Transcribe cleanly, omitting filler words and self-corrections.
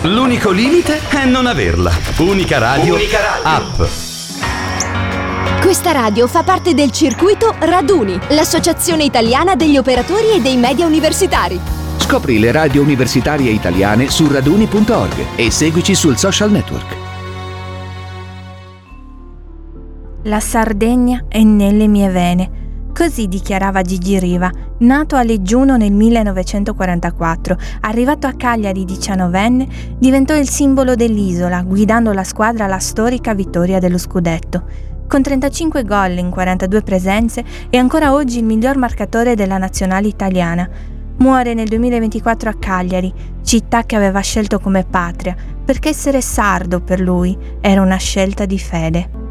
L'unico limite è non averla. Unica Radio App. Questa radio fa parte del circuito Raduni, l'associazione italiana degli operatori e dei media universitari. Scopri le radio universitarie italiane su raduni.org e seguici sul social network. La Sardegna è nelle mie vene. Così dichiarava Gigi Riva, nato a Leggiuno nel 1944, arrivato a Cagliari 19enne, diventò il simbolo dell'isola, guidando la squadra alla storica vittoria dello scudetto. Con 35 gol in 42 presenze è ancora oggi il miglior marcatore della nazionale italiana. Muore nel 2024 a Cagliari, città che aveva scelto come patria, perché essere sardo per lui era una scelta di fede.